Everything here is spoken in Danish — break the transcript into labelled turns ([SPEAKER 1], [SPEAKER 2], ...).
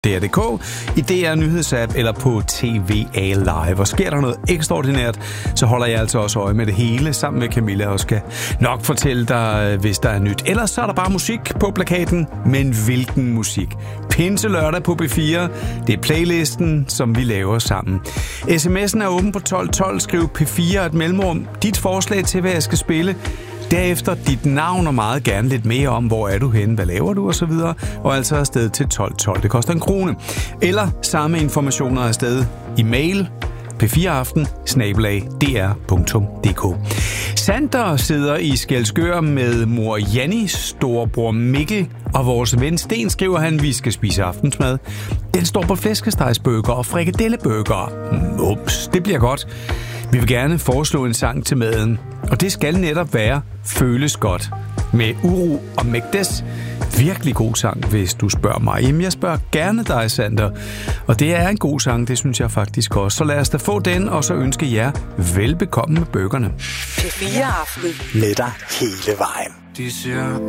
[SPEAKER 1] DR.dk, i DR Nyhedsapp eller på TVA Live. Og sker der noget ekstraordinært, så holder jeg altså også øje med det hele sammen med Camilla og skal nok fortælle dig, hvis der er nyt. Ellers så er der bare musik på plakaten, men hvilken musik? Pinse lørdag på B4, det er playlisten, som vi laver sammen. SMS'en er åben på 1212, skriv P4 et mellemrum, dit forslag til, hvad jeg skal spille. Derefter dit navn og meget gerne lidt mere om, hvor er du henne, hvad laver du osv. Og altså afsted til 1212. Det koster 1 krone. Eller samme informationer afsted i mail p4aften@dr.dk. Sander sidder i Skælskør med mor Janni, storebror Mikkel og vores ven Sten, skriver han, vi skal spise aftensmad. Den står på flæskestegsburger og frikadellebøger. Mums, det bliver godt. Vi vil gerne foreslå en sang til maden, og det skal netop være Føles godt med Uro og Mægdes. Virkelig god sang, hvis du spørger mig. Jamen, jeg spørger gerne dig, Sander. Og det er en god sang, det synes jeg faktisk også. Så lad os da få den, og så ønske jer velbekomme med bøgerne.
[SPEAKER 2] P4 Aften.
[SPEAKER 3] Med dig hele vejen.
[SPEAKER 4] De siger,